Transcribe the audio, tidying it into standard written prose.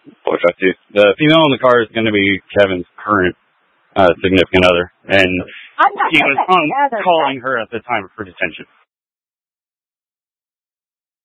Push up to. The female in the car is going to be Kevin's current significant other, and I'm not he was significant other. calling her at the time for detention.